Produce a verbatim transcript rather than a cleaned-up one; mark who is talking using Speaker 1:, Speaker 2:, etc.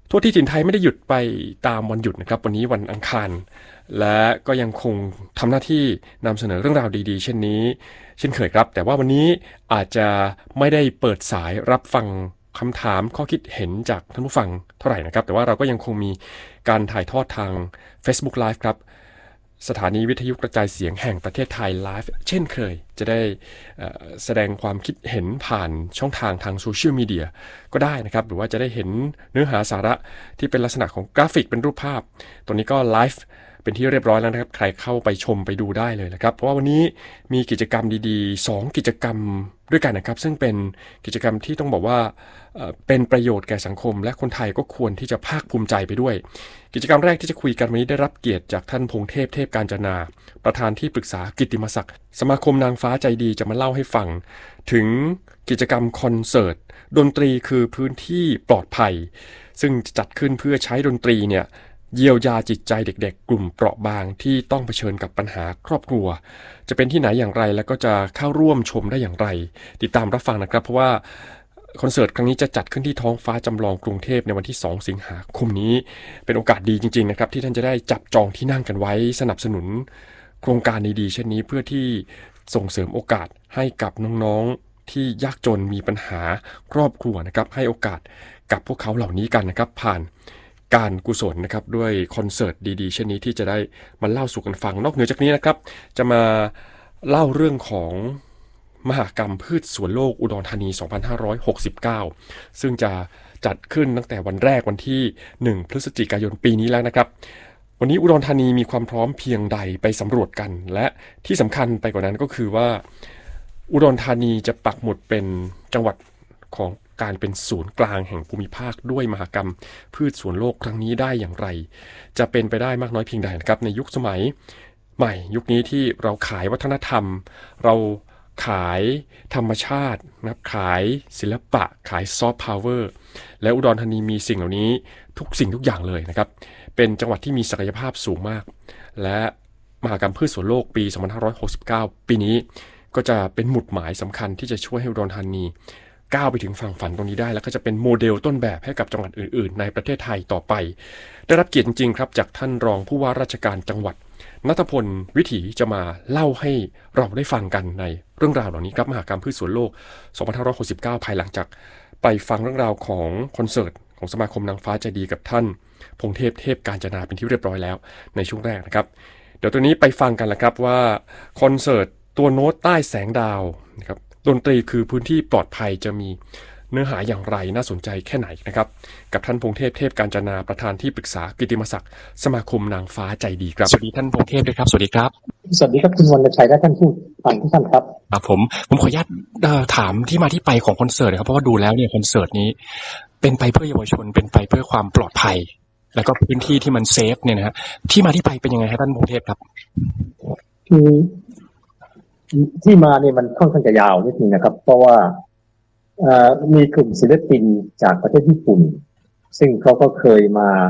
Speaker 1: ทั่วที่ถิ่นไทยไม่ได้หยุดไปตามวันหยุดนะครับวันนี้วันอังคารและก็ยังคงทำหน้าที่นำเสนอเรื่องราวดีๆเช่นนี้เช่นเคยครับแต่ว่าวันนี้อาจจะไม่ได้เปิดสายรับฟังคำถามข้อคิดเห็นจากท่านผู้ฟังเท่าไหร่นะครับแต่ว่าเราก็ยังคงมีการถ่ายทอดทาง Facebook Live ครับสถานีวิทยุกระจายเสียงแห่งประเทศไทยไลฟ์เช่นเคยจะได้แสดงความคิดเห็นผ่านช่องทางทางโซเชียลมีเดียก็ได้นะครับหรือว่าจะได้เห็นเนื้อหาสาระที่เป็นลักษณะของกราฟิกเป็นรูปภาพตัวนี้ก็ไลฟ์เป็นที่เรียบร้อยแล้วนะครับใครเข้าไปชมไปดูได้เลยนะครับเพราะว่าวันนี้มีกิจกรรมดีๆสองกิจกรรมด้วยกันนะครับซึ่งเป็นกิจกรรมที่ต้องบอกว่าเป็นประโยชน์แก่สังคมและคนไทยก็ควรที่จะภาคภูมิใจไปด้วยกิจกรรมแรกที่จะคุยกันวันนี้ได้รับเกียรติจากท่านพงเทพเทพกาญจนาประธานที่ปรึกษากิตติมศักดิ์สมาคมนางฟ้าใจดีจะมาเล่าให้ฟังถึงกิจกรรมคอนเสิร์ตดนตรีคือพื้นที่ปลอดภัยซึ่งจัดขึ้นเพื่อใช้ดนตรีเนี่ยเยียวยาจิตใจเด็กๆกลุ่มเปราะบางที่ต้องเผชิญกับปัญหาครอบครัวจะเป็นที่ไหนอย่างไรแล้วก็จะเข้าร่วมชมได้อย่างไรติดตามรับฟังนะครับเพราะว่าคอนเสิร์ตครั้งนี้จะจัดขึ้นที่ท้องฟ้าจำลองกรุงเทพในวันที่สองสิงหาคมนี้เป็นโอกาสดีจริงๆนะครับที่ท่านจะได้จับจองที่นั่งกันไว้สนับสนุนโครงการดีๆเช่นนี้เพื่อที่ส่งเสริมโอกาสให้กับน้องๆที่ยากจนมีปัญหาครอบครัวนะครับให้โอกาสกับพวกเขาเหล่านี้กันนะครับผ่านการกุศลนะครับด้วยคอนเสิร์ตดีๆเช่นนี้ที่จะได้มาเล่าสู่กันฟังนอกเหนือจากนี้นะครับจะมาเล่าเรื่องของมหกรรมพืชสวนโลกอุดรธานีสองพันห้าร้อยหกสิบเก้าซึ่งจะจัดขึ้นตั้งแต่วันแรกวันที่หนึ่งพฤศจิกายนปีนี้แล้วนะครับวันนี้อุดรธานีมีความพร้อมเพียงใดไปสำรวจกันและที่สำคัญไปกว่านั้นก็คือว่าอุดรธานีจะปักหมุดเป็นจังหวัดของการเป็นศูนย์กลางแห่งภูมิภาคด้วยมหกรรมพืชสวนโลกครั้งนี้ได้อย่างไรจะเป็นไปได้มากน้อยเพียงใดนะครับในยุคสมัยใหม่ยุคนี้ที่เราขายวัฒนธรรมเราขายธรรมชาตินะครับขายศิลปะขายซอฟต์พาวเวอร์และอุดรธานีมีสิ่งเหล่านี้ทุกสิ่งทุกอย่างเลยนะครับเป็นจังหวัดที่มีศักยภาพสูงมากและมหกรรมพืชสวนโลกปีสองพันห้าร้อยหกสิบเก้าปีนี้ก็จะเป็นหมุดหมายสำคัญที่จะช่วยให้อุดรธานีก้าวไปถึงฝั่งฝันตรงนี้ได้แล้วก็จะเป็นโมเดลต้นแบบให้กับจังหวัดอื่นๆในประเทศไทยต่อไปได้รับเกียรติจริงๆครับจากท่านรองผู้ว่าราชการจังหวัดณัฐพลวิถีจะมาเล่าให้เราได้ฟังกันในเรื่องราวเหล่านี้ครับมหกรรมพืชสวนโลกสองพันห้าร้อยหกสิบเก้าภายหลังจากไปฟังเรื่องราวของคอนเสิร์ตของสมาคมนางฟ้าใจดีกับท่านพงเทพเทพกาญจนาเป็นที่เรียบร้อยแล้วในช่วงแรกนะครับเดี๋ยวตัวนี้ไปฟังกันละครับว่าคอนเสิร์ตตัวโน้ตใต้แสงดาวนะครับดนตรีคือพื้นที่ปลอดภัยจะมีเนื้อหาอย่างไรน่าสนใจแค่ไหนนะครับกับท่านพงเทพเทพกาญจนาประธานที่ปรึกษากิตติมศักดิ์สมาคมนางฟ้าใจดีครับสวัสดีท่านพงเทพด้วยครับสวัสดีครับ
Speaker 2: สวัสดีครับคุณวรรณชัยและท่านผู้ฟังทุกท่านครับ
Speaker 1: ครับผมผมขออนุญาตถามที่มาที่ไปของคอนเสิร์ตครับเพราะว่าดูแล้วเนี่ยคอนเสิร์ตนี้เป็นไปเพื่อเยาวชนเป็นไปเพื่อความปลอดภัยแล้วก็พื้นที่ที่มันเซฟเนี่ยนะฮะที่มาที่ไปเป็นยังไงครับท่านพงเทพครับ
Speaker 2: คือที่มาเนี่ยมันค่อนข้างจะยาวนิดนึงนะครับเพราะว่ามีกลุ่มศิลปินจากประเทศญี่ปุ่นซึ่งเขาก็เคยมา